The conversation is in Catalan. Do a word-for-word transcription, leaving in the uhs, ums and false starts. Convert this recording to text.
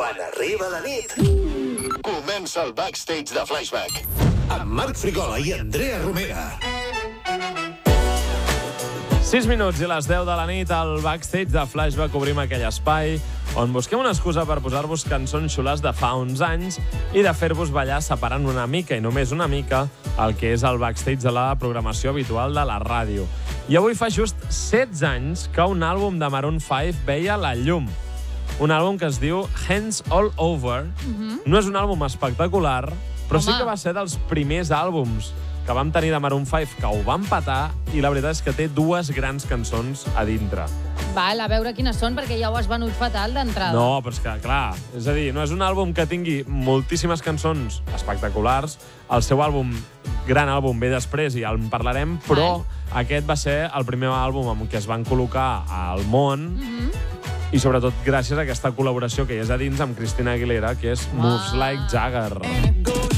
Quan arriba la nit, comença el backstage de Flashback. Amb Marc Frigola i Andrea Romera. sis minuts i les deu de la nit al backstage de Flashback obrim aquell espai on busquem una excusa per posar-vos cançons xulars de fa uns anys i de fer-vos ballar separant una mica i només una mica el que és el backstage de la programació habitual de la ràdio. I avui fa just setze anys que un àlbum de Maroon cinc veia la llum. Un àlbum que es diu Hands All Over. Mm-hmm. No és un àlbum espectacular, però Home. sí que va ser dels primers àlbums que vam tenir de Maroon cinc, que ho van petar, i la veritat és que té dues grans cançons a dintre. Val, a veure quines són, perquè ja ho has venut fatal d'entrada. No, però és que, clar, és a dir, no és un àlbum que tingui moltíssimes cançons espectaculars. El seu àlbum, gran àlbum, ve després i en parlarem, però Val. aquest va ser el primer àlbum amb què es van col·locar al món, mm-hmm. i sobretot gràcies a aquesta col·laboració que hi és a dins amb Christina Aguilera, que és Moves Like Jagger.